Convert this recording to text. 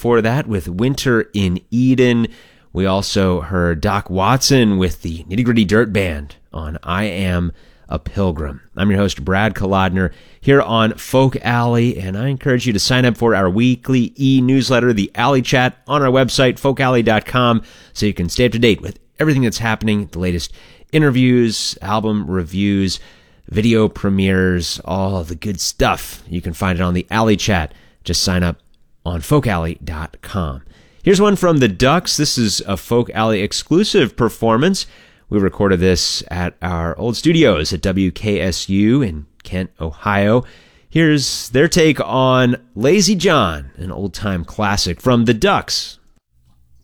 before that with Winter in Eden. We also heard Doc Watson with the Nitty Gritty Dirt Band on I Am a Pilgrim. I'm your host, Brad Kolodner, here on Folk Alley, and I encourage you to sign up for our weekly e-newsletter, the Alley Chat, on our website, folkalley.com, so you can stay up to date with everything that's happening, the latest interviews, album reviews, video premieres, all of the good stuff. You can find it on the Alley Chat. Just sign up on folkalley.com. Here's one from the Ducks. This is a Folk Alley exclusive performance. We recorded this at our old studios at WKSU in Kent, Ohio. Here's their take on Lazy John, an old-time classic from the Ducks